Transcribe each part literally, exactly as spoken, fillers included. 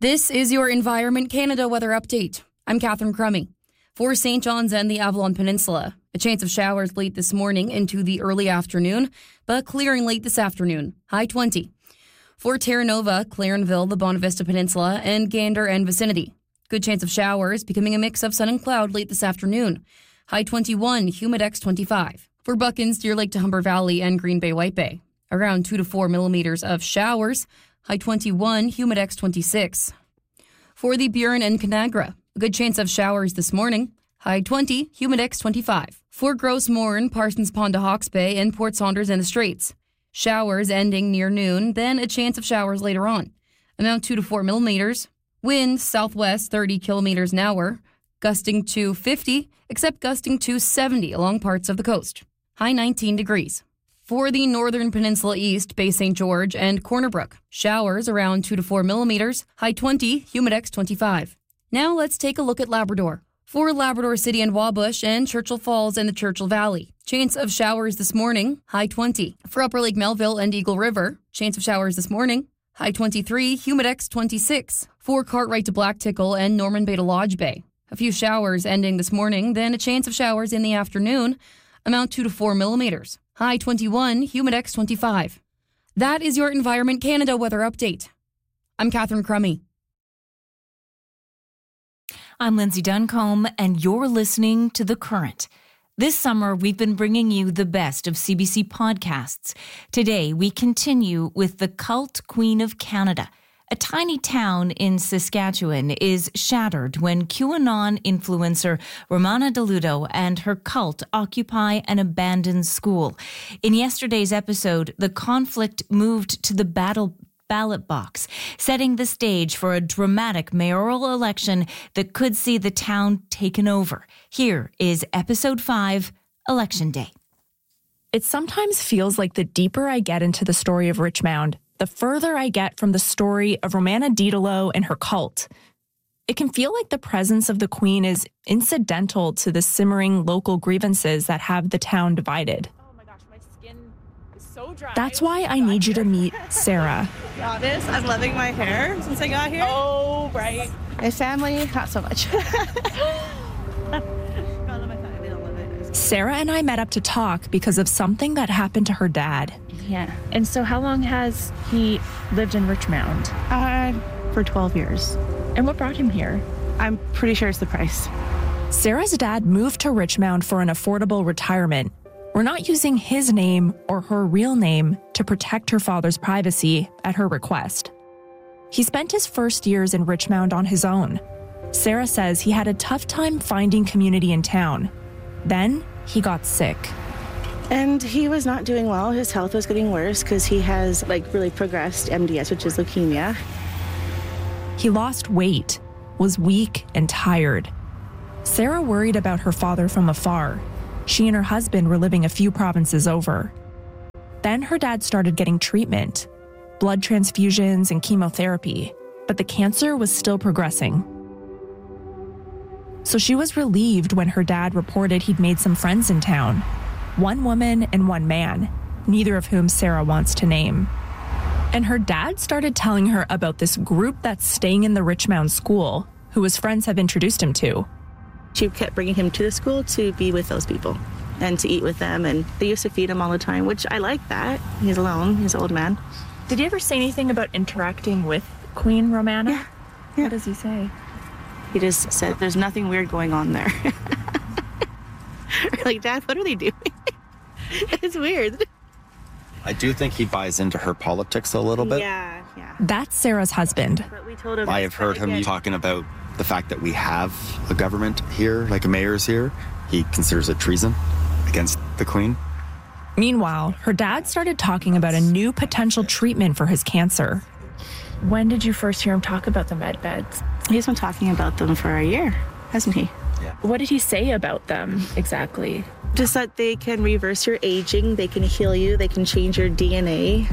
This is your Environment Canada weather update. I'm Catherine Crummy. For Saint John's and the Avalon Peninsula, a chance of showers late this morning into the early afternoon, but clearing late this afternoon, high twenty. For Terra Nova, Clarenville, the Bonavista Peninsula, and Gander and vicinity, good chance of showers becoming a mix of sun and cloud late this afternoon, high twenty-one, humidex twenty-five. For Buckins, Deer Lake to Humber Valley, and Green Bay White Bay, around two to four millimeters of showers, high twenty-one, humidex twenty-six. For the Burin and Conagra, a good chance of showers this morning, high twenty, humidex twenty-five. For Gross Morin, Parsons Pond to Hawke's Bay, and Port Saunders and the Straits, showers ending near noon, then a chance of showers later on. Amount two to four millimeters. Wind southwest thirty kilometers an hour, gusting to fifty, except gusting to seventy along parts of the coast. High nineteen degrees. For the northern peninsula east, Bay Saint George and Corner Brook, showers around two to four millimeters, high twenty, humidex twenty-five. Now let's take a look at Labrador. For Labrador City and Wabush and Churchill Falls and the Churchill Valley, chance of showers this morning, high twenty. For Upper Lake Melville and Eagle River, chance of showers this morning, high twenty-three, humidex twenty-six. For Cartwright to Black Tickle and Norman Bay to Lodge Bay, a few showers ending this morning, then a chance of showers in the afternoon, amount two to four millimeters. High twenty-one, humidex twenty-five. That is your Environment Canada weather update. I'm Catherine Crummy. I'm Lindsay Duncombe, and you're listening to The Current. This summer, we've been bringing you the best of C B C podcasts. Today, we continue with The Cult Queen of Canada. A tiny town in Saskatchewan is shattered when QAnon influencer Romana DeLudo and her cult occupy an abandoned school. In yesterday's episode, the conflict moved to the battle ballot box, setting the stage for a dramatic mayoral election that could see the town taken over. Here is episode five, Election Day. It sometimes feels like the deeper I get into the story of Richmond, the further I get from the story of Romana DeLudo and her cult. It can feel like the presence of the Queen is incidental to the simmering local grievances that have the town divided. Oh my gosh, my skin is so dry. That's why I need you to meet Sarah. To be honest, I'm loving my hair since I got here. Oh, right. My family, not so much. Sarah and I met up to talk because of something that happened to her dad. Yeah. And so how long has he lived in Richmond? Uh, for twelve years. And what brought him here? I'm pretty sure it's the price. Sarah's dad moved to Richmond for an affordable retirement. We're not using his name or her real name to protect her father's privacy at her request. He spent his first years in Richmond on his own. Sarah says he had a tough time finding community in town. Then he got sick. And he was not doing well. His health was getting worse because he has like really progressed M D S, which is leukemia. He lost weight, was weak and tired. Sarah worried about her father from afar. She and her husband were living a few provinces over. Then her dad started getting treatment, blood transfusions and chemotherapy, but the cancer was still progressing. So she was relieved when her dad reported he'd made some friends in town. One woman and one man, neither of whom Sarah wants to name. And her dad started telling her about this group that's staying in the Richmond school, who his friends have introduced him to. She kept bringing him to the school to be with those people and to eat with them. And they used to feed him all the time, which I like that. He's alone. He's an old man. Did he ever say anything about interacting with Queen Romana? Yeah. yeah. What does he say? He just said, there's nothing weird going on there. We're like, Dad, what are they doing? It's weird. I do think he buys into her politics a little bit. Yeah, yeah. That's Sarah's husband. But we told him I have heard him again. talking about the fact that we have a government here, like a mayor's here. He considers it treason against the Queen. Meanwhile, her dad started talking about a new potential treatment for his cancer. When did you first hear him talk about the med beds? He's been talking about them for a year, hasn't he? Yeah. What did he say about them exactly? Just that they can reverse your aging, they can heal you, they can change your D N A.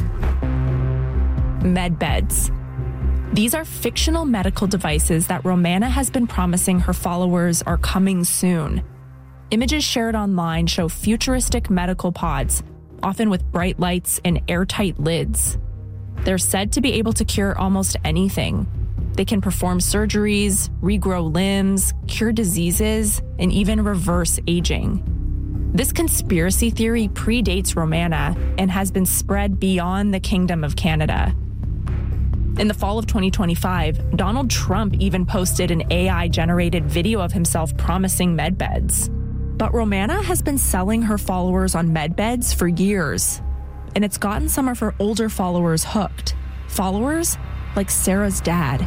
Med beds. These are fictional medical devices that Romana has been promising her followers are coming soon. Images shared online show futuristic medical pods, often with bright lights and airtight lids. They're said to be able to cure almost anything. They can perform surgeries, regrow limbs, cure diseases, and even reverse aging. This conspiracy theory predates Romana and has been spread beyond the Kingdom of Canada. In the fall of twenty twenty-five, Donald Trump even posted an A I-generated video of himself promising medbeds. But Romana has been selling her followers on medbeds for years, and it's gotten some of her older followers hooked. Followers like Sarah's dad.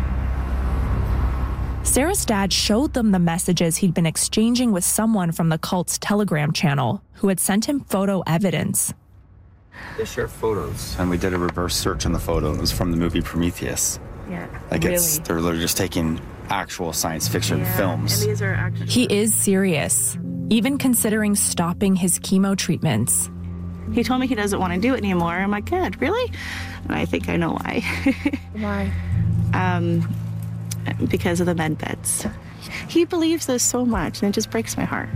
Sarah's dad showed them the messages he'd been exchanging with someone from the cult's Telegram channel who had sent him photo evidence. They share photos, and we did a reverse search on the photos from the movie Prometheus. Yeah, Like really. it's, they're literally just taking actual science fiction Yeah, films. And these are actually... He is serious, even considering stopping his chemo treatments. He told me he doesn't want to do it anymore. I'm like, good, really? And I think I know why. Why? um, because of the med beds. He believes this so much, and it just breaks my heart.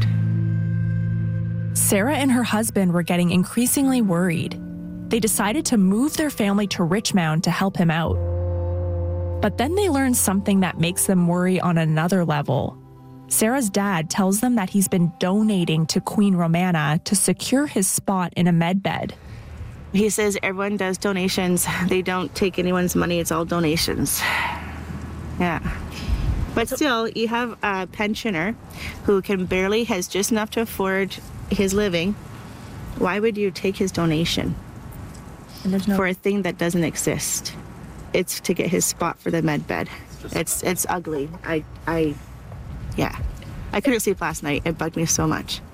Sarah and her husband were getting increasingly worried. They decided to move their family to Richmond to help him out. But then they learned something that makes them worry on another level. Sarah's dad tells them that he's been donating to Queen Romana to secure his spot in a medbed. He says everyone does donations. They don't take anyone's money. It's all donations. Yeah. But still, you have a pensioner who can barely, has just enough to afford his living. Why would you take his donation And there's no... for a thing that doesn't exist? It's to get his spot for the med bed. It's it's ugly. I, I, yeah. I couldn't sleep last night. It bugged me so much.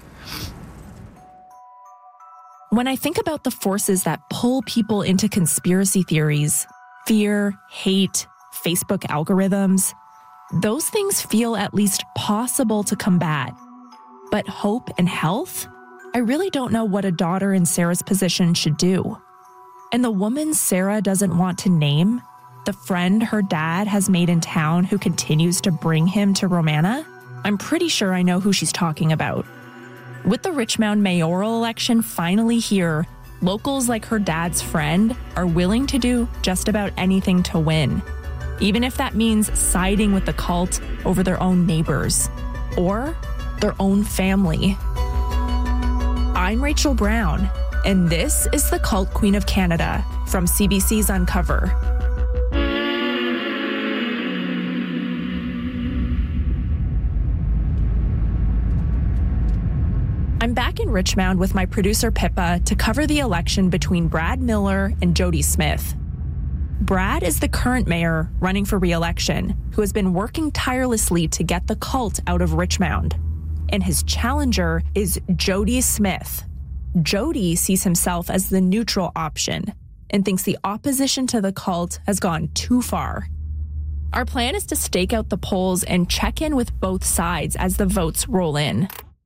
When I think about the forces that pull people into conspiracy theories, fear, hate, Facebook algorithms, those things feel at least possible to combat. But hope and health? I really don't know what a daughter in Sarah's position should do. And the woman Sarah doesn't want to name, the friend her dad has made in town who continues to bring him to Romana, I'm pretty sure I know who she's talking about. With the Richmond mayoral election finally here, locals like her dad's friend are willing to do just about anything to win, even if that means siding with the cult over their own neighbors or their own family. I'm Rachel Brown, and this is the Cult Queen of Canada from C B C's Uncover. I'm back in Richmond with my producer Pippa to cover the election between Brad Miller and Jody Smith. Brad is the current mayor running for re-election, who has been working tirelessly to get the cult out of Richmond. And his challenger is Jody Smith. Jody sees himself as the neutral option and thinks the opposition to the cult has gone too far. Our plan is to stake out the polls and check in with both sides as the votes roll in.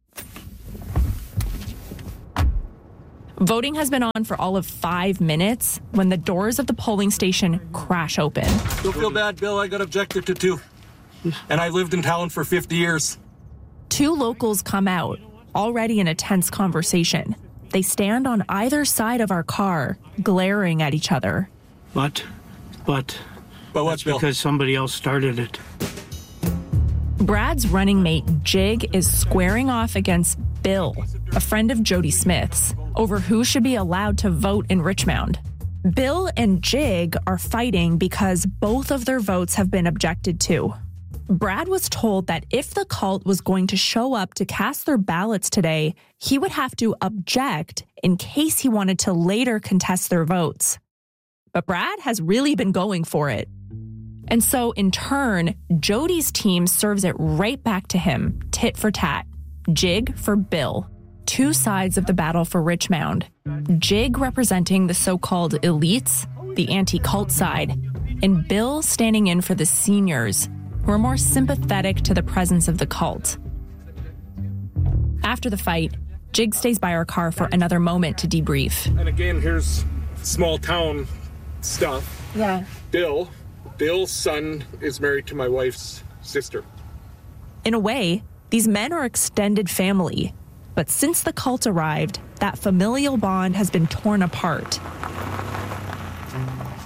Voting has been on for all of five minutes when the doors of the polling station crash open. Don't feel bad, Bill. I got objected to too. And I lived in town for fifty years. Two locals come out, already in a tense conversation. They stand on either side of our car, glaring at each other. But, but, But what's that's Bill? because somebody else started it. Brad's running mate, Jig, is squaring off against Bill, a friend of Jody Smith's, over who should be allowed to vote in Richmond. Bill and Jig are fighting because both of their votes have been objected to. Brad was told that if the cult was going to show up to cast their ballots today, he would have to object in case he wanted to later contest their votes. But Brad has really been going for it. And so, in turn, Jody's team serves it right back to him, tit for tat. Jig for Bill. Two sides of the battle for Richmond. Jig representing the so-called elites, the anti-cult side, and Bill standing in for the seniors, who are more sympathetic to the presence of the cult. After the fight, Jig stays by our car for another moment to debrief. And again, here's small town stuff. Yeah. Bill, Bill's son is married to my wife's sister. In a way, these men are extended family. But since the cult arrived, that familial bond has been torn apart.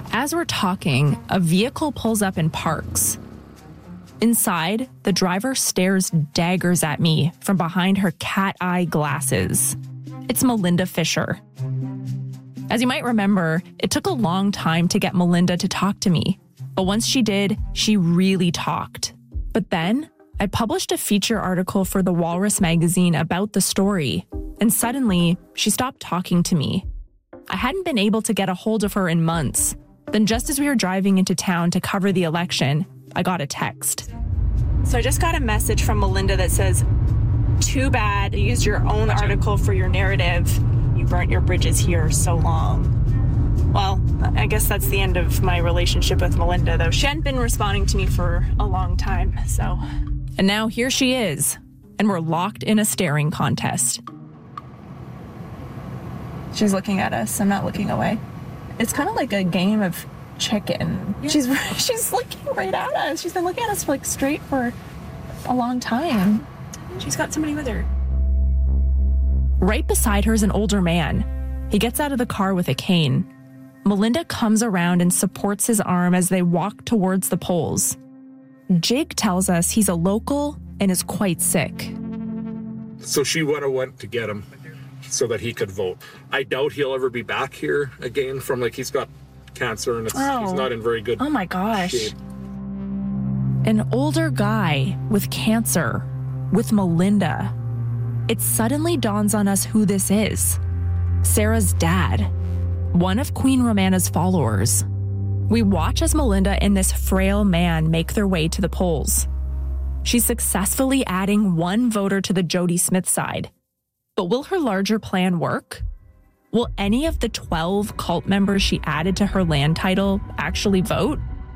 As we're talking, a vehicle pulls up and parks. Inside, the driver stares daggers at me from behind her cat eye glasses. It's Melinda Fisher. As you might remember, it took a long time to get Melinda to talk to me. But once she did, she really talked. But then, I published a feature article for the Walrus magazine about the story, and suddenly, she stopped talking to me. I hadn't been able to get a hold of her in months. Then just as we were driving into town to cover the election, I got a text. So I just got a message from Melinda that says, "Too bad, you used your own article for your narrative. You burnt your bridges here so long." Well, I guess that's the end of my relationship with Melinda, though she hadn't been responding to me for a long time, so. And now here she is, and we're locked in a staring contest. She's looking at us. I'm not looking away. It's kind of like a game of chicken. Yeah. She's she's looking right at us. She's been looking at us for like straight for a long time. She's got somebody with her. Right beside her is an older man. He gets out of the car with a cane. Melinda comes around and supports his arm as they walk towards the polls. Jake tells us he's a local and is quite sick. So she would have went to get him so that he could vote. I doubt he'll ever be back here again from, like, he's got cancer and it's, oh. he's not in very good Oh my gosh. shape. An older guy with cancer, with Melinda. It suddenly dawns on us who this is. Sarah's dad, one of Queen Romana's followers. We watch as Melinda and this frail man make their way to the polls. She's successfully adding one voter to the Jody Smith side. But will her larger plan work? Will any of the twelve cult members she added to her land title actually vote?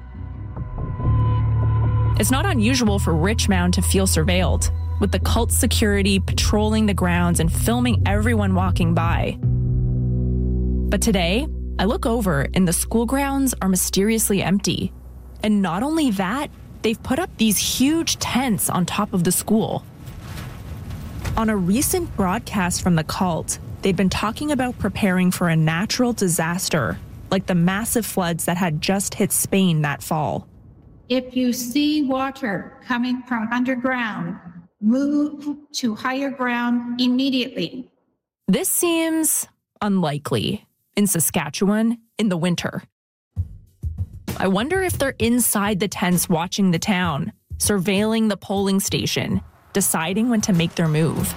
It's not unusual for Richmond to feel surveilled, with the cult security patrolling the grounds and filming everyone walking by. But today, I look over and the school grounds are mysteriously empty. And not only that, they've put up these huge tents on top of the school. On a recent broadcast from the cult, they'd been talking about preparing for a natural disaster, like the massive floods that had just hit Spain that fall. If you see water coming from underground, move to higher ground immediately. This seems unlikely in Saskatchewan in the winter. I wonder if they're inside the tents watching the town, surveilling the polling station, deciding when to make their move.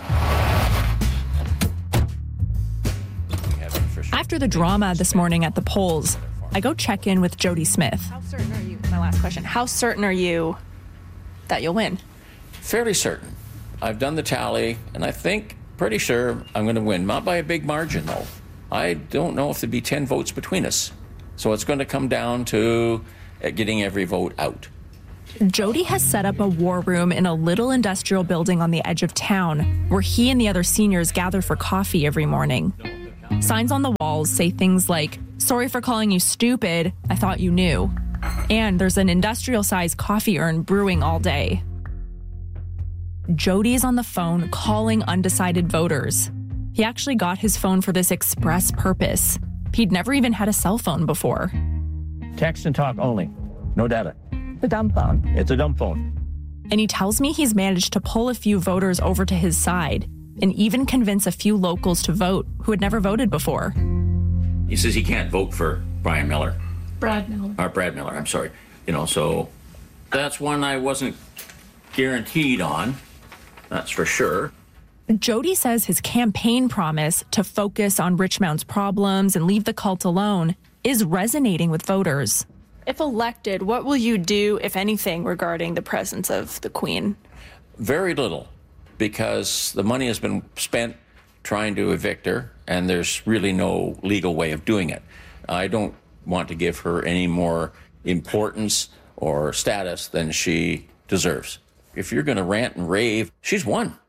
After the drama this morning at the polls, I go check in with Jody Smith. How certain are you? My last question. How certain are you that you'll win? Fairly certain. I've done the tally, and I think pretty sure I'm going to win. Not by a big margin, though. I don't know if there'd be ten votes between us. So it's going to come down to getting every vote out. Jody has set up a war room in a little industrial building on the edge of town where he and the other seniors gather for coffee every morning. Signs on the walls say things like, "Sorry for calling you stupid, I thought you knew." And there's an industrial-sized coffee urn brewing all day. Jody is on the phone calling undecided voters. He actually got his phone for this express purpose. He'd never even had a cell phone before. Text and talk only. No data. The dumb phone. It's a dumb phone. And he tells me he's managed to pull a few voters over to his side and even convince a few locals to vote who had never voted before. He says he can't vote for Brian Miller. Brad Miller. Or Brad Miller, I'm sorry. You know, so that's one I wasn't guaranteed on. That's for sure. Jody says his campaign promise to focus on Richmond's problems and leave the cult alone is resonating with voters. If elected, what will you do, if anything, regarding the presence of the Queen? Very little, because the money has been spent trying to evict her, and there's really no legal way of doing it. I don't want to give her any more importance or status than she deserves. If you're going to rant and rave, she's won.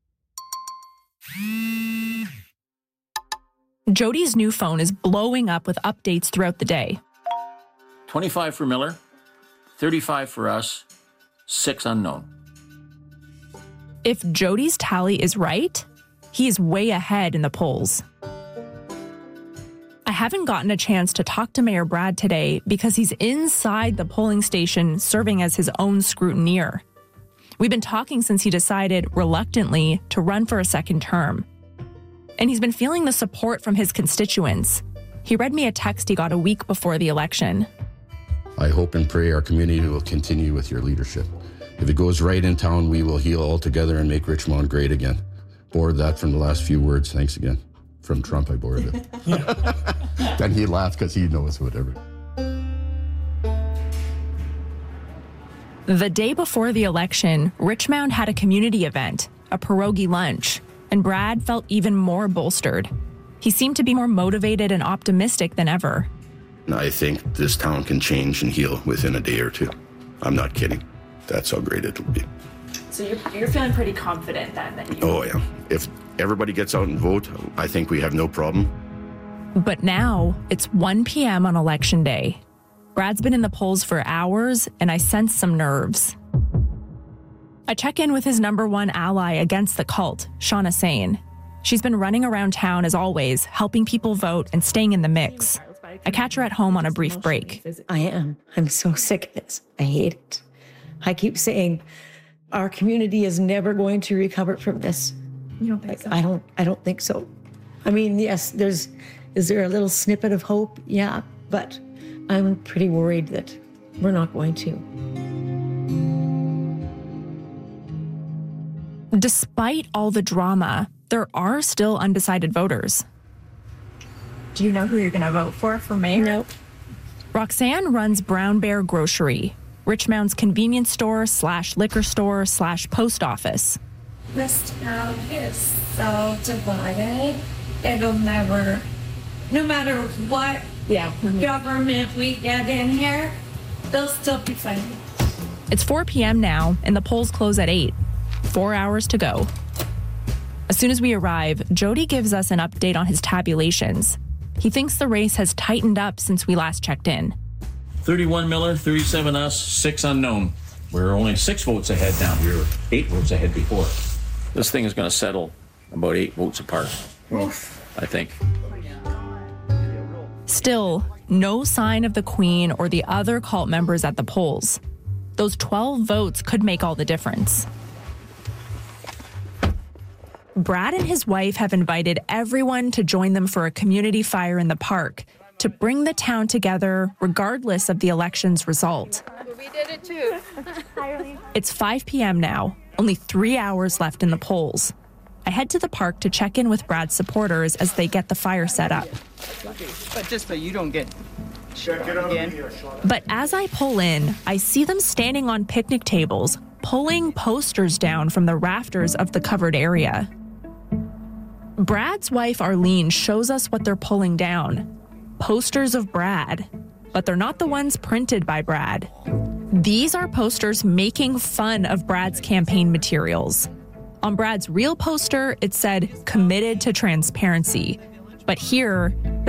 Jody's new phone is blowing up with updates throughout the day. twenty-five for Miller, thirty-five for us, six unknown. If Jody's tally is right, he is way ahead in the polls. I haven't gotten a chance to talk to Mayor Brad today because he's inside the polling station serving as his own scrutineer. We've been talking since he decided, reluctantly, to run for a second term. And he's been feeling the support from his constituents. He read me a text he got a week before the election. I hope and pray our community will continue with your leadership. If it goes right in town, we will heal all together and make Richmond great again. Borrowed that from the last few words. Thanks again. From Trump, I borrowed it. Then he laughed because he knows whatever. The day before the election, Richmond had a community event, a pierogi lunch, and Brad felt even more bolstered. He seemed to be more motivated and optimistic than ever. I think this town can change and heal within a day or two. I'm not kidding. That's how great it'll be. So you're, you're feeling pretty confident then? That you... Oh, yeah. If everybody gets out and vote, I think we have no problem. But now it's one p.m. on election day. Brad's been in the polls for hours, and I sense some nerves. I check in with his number one ally against the cult, Shauna Sain. She's been running around town as always, helping people vote and staying in the mix. I catch her at home on a brief break. I am. I'm so sick of this. I hate it. I keep saying our community is never going to recover from this. You don't think so? I don't, I don't think so. I mean, yes, there's, is there a little snippet of hope? Yeah, but I'm pretty worried that we're not going to. Despite all the drama, there are still undecided voters. Do you know who you're going to vote for for mayor? Nope. Roxanne runs Brown Bear Grocery, Richmond's convenience store slash liquor store slash post office. This town is so divided. It'll never, no matter what yeah. government we get in here, they'll still be fighting. It's four p.m. now, and the polls close at eight. Four hours to go. As soon as we arrive, Jody gives us an update on his tabulations. He thinks the race has tightened up since we last checked in. thirty-one Miller, thirty-seven us, six unknown. We're only six votes ahead now. We were eight votes ahead before. This thing is going to settle about eight votes apart, Oof. I think. Still, no sign of the Queen or the other cult members at the polls. Those twelve votes could make all the difference. Brad and his wife have invited everyone to join them for a community fire in the park to bring the town together regardless of the election's result. We did it too. It's five p.m. now, only three hours left in the polls. I head to the park to check in with Brad's supporters as they get the fire set up. But just so you don't get shot again. But as I pull in, I see them standing on picnic tables, pulling posters down from the rafters of the covered area. Brad's wife, Arlene, shows us what they're pulling down. Posters of Brad, but they're not the ones printed by Brad. These are posters making fun of Brad's campaign materials. On Brad's real poster, it said, "Committed to transparency." But here,